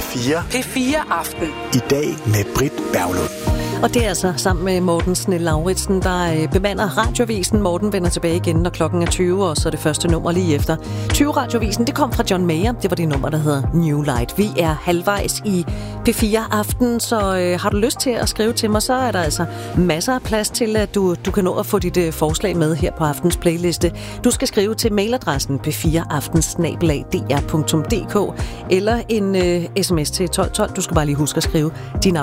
P4. P4 Aften. I dag med Britt Berglund. Og det er altså sammen med Morten Snell-Lauritsen, der bemander Radiovisen. Morten vender tilbage igen, når klokken er 20, og så det første nummer lige efter. 20 Radiovisen, det kom fra John Mayer. Det var det nummer, der hedder New Light. Vi er halvvejs i P4 Aften, så har du lyst til at skrive til mig, så er der altså masser af plads til, at du kan nå at få dit forslag med her på aftens playliste. Du skal skrive til mailadressen p4aften@dr.dk eller en sms til 1212. Du skal bare lige huske at skrive din